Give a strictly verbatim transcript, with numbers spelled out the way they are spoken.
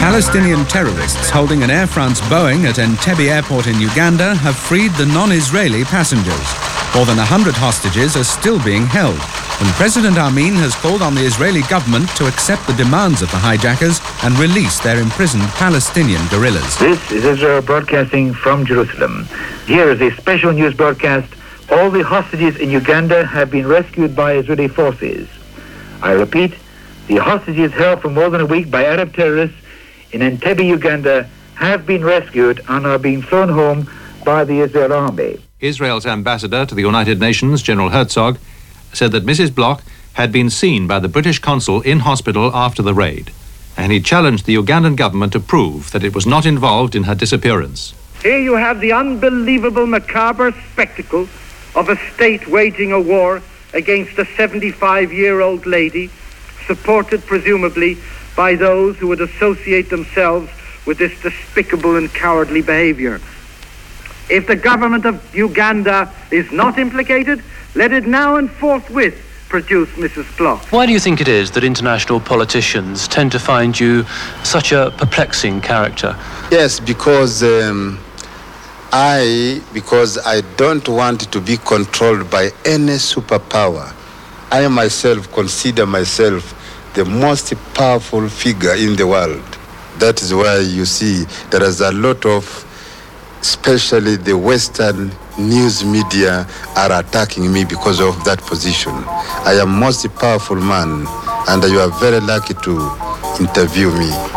Palestinian terrorists holding an Air France Boeing at Entebbe Airport in Uganda have freed the non-Israeli passengers. More than one hundred hostages are still being held, and President Amin has called on the Israeli government to accept the demands of the hijackers and release their imprisoned Palestinian guerrillas. This is Israel broadcasting from Jerusalem. Here is a special news broadcast. All the hostages in Uganda have been rescued by Israeli forces. I repeat, the hostages held for more than a week by Arab terrorists in Entebbe, Uganda, have been rescued and are being flown home by the Israel army. Israel's ambassador to the United Nations, General Herzog, said that Missus Bloch had been seen by the British consul in hospital after the raid, and he challenged the Ugandan government to prove that it was not involved in her disappearance. Here you have the unbelievable, macabre spectacle of a state waging a war against a seventy-five-year-old lady, supported presumably by those who would associate themselves with this despicable and cowardly behavior. If the government of Uganda is not implicated, let it now and forthwith produce Missus Bloch. Why do you think it is that international politicians tend to find you such a perplexing character? Yes, because um, I, because I don't want to be controlled by any superpower. I myself consider myself the most powerful figure in the world. That is why you see there is a lot of, especially the Western news media, are attacking me because of that position. I am most powerful man, and you are very lucky to interview me.